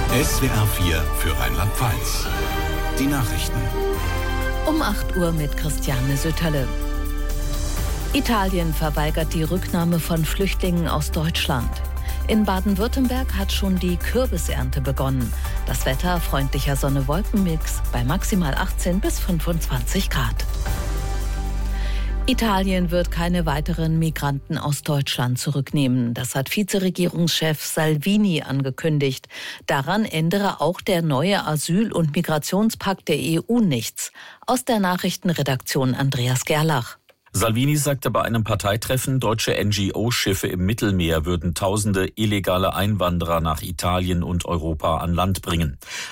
SWR 4 für Rheinland-Pfalz. Die Nachrichten. Um 8 Uhr mit Christiane Sütterle. Italien verweigert die Rücknahme von Flüchtlingen aus Deutschland. In Baden-Württemberg hat schon die Kürbisernte begonnen. Das Wetter freundlicher Sonne-Wolken-Mix bei maximal 18 bis 25 Grad. Italien wird keine weiteren Migranten aus Deutschland zurücknehmen. Das hat Vizeregierungschef Salvini angekündigt. Daran ändere auch der neue Asyl- und Migrationspakt der EU nichts. Aus der Nachrichtenredaktion Andreas Gerlach. Salvini sagte bei einem Parteitreffen, deutsche NGO-Schiffe im Mittelmeer würden Tausende illegale Einwanderer nach Italien und Europa an Land bringen.